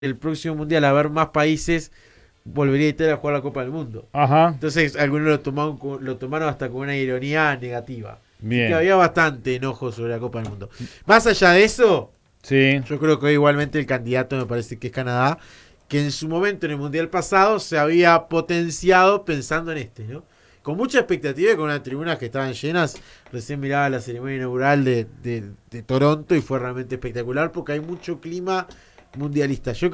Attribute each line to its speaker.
Speaker 1: el próximo mundial a haber más países, volvería Italia a jugar la Copa del Mundo.
Speaker 2: Ajá,
Speaker 1: Entonces algunos lo tomaron hasta con una ironía negativa. Así que
Speaker 2: bien.
Speaker 1: había bastante enojo sobre la Copa del Mundo. Más allá de eso,
Speaker 2: Sí,
Speaker 1: yo creo que hoy igualmente el candidato me parece que es Canadá, que en su momento en el mundial pasado se había potenciado pensando en este, ¿no? Con mucha expectativa y con unas tribunas que estaban llenas. Recién miraba la ceremonia inaugural de Toronto y fue realmente espectacular porque hay mucho clima mundialista. Yo